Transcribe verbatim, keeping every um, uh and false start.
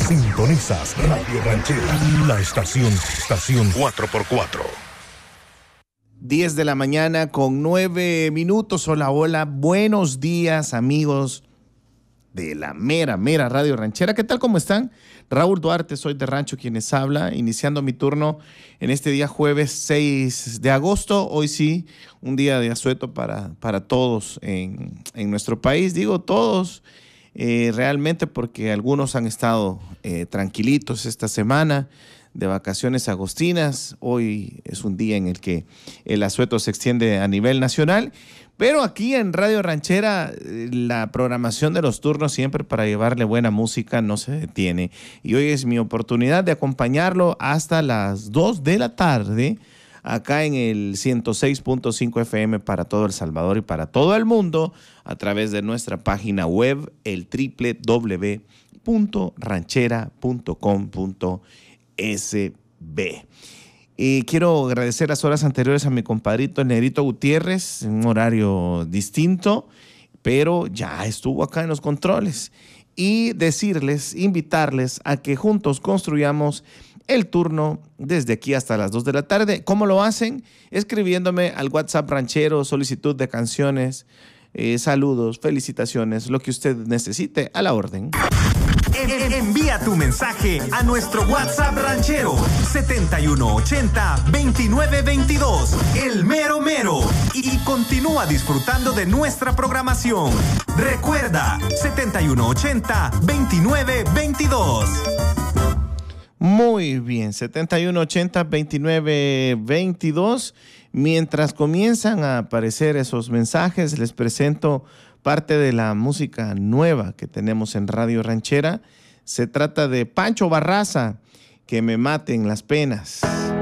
Sintonizas Radio Ranchera, la estación, estación cuatro por cuatro. diez de la mañana con nueve minutos. Hola, hola. Buenos días, amigos de la mera, mera Radio Ranchera. ¿Qué tal? ¿Cómo están? Raúl Duarte, soy de Rancho quienes habla, iniciando mi turno en este día jueves seis de agosto. Hoy sí, un día de asueto para, para todos en, en nuestro país. Digo todos, eh, realmente porque algunos han estado eh, tranquilitos esta semana de vacaciones agostinas. Hoy es un día en el que el asueto se extiende a nivel nacional. Pero aquí en Radio Ranchera, la programación de los turnos siempre para llevarle buena música no se detiene. Y hoy es mi oportunidad de acompañarlo hasta las dos de la tarde, acá en el ciento seis punto cinco F M para todo El Salvador y para todo el mundo, a través de nuestra página web, el doble u doble u doble u punto ranchera punto com punto S B. Y quiero agradecer las horas anteriores a mi compadrito el Negrito Gutiérrez, en un horario distinto, pero ya estuvo acá en los controles. Y decirles, invitarles a que juntos construyamos el turno desde aquí hasta las dos de la tarde. ¿Cómo lo hacen? Escribiéndome al WhatsApp ranchero, solicitud de canciones, eh, saludos, felicitaciones, lo que usted necesite, a la orden. Envía tu mensaje a nuestro WhatsApp ranchero setenta y uno ochenta veintinueve veintidós, el mero mero, y continúa disfrutando de nuestra programación. Recuerda, setenta y uno ochenta veintinueve veintidós. Muy bien, setenta y uno ochenta veintinueve veintidós. Mientras comienzan a aparecer esos mensajes, les presento parte de la música nueva que tenemos en Radio Ranchera. Se trata de Pancho Barraza, Que me maten las penas.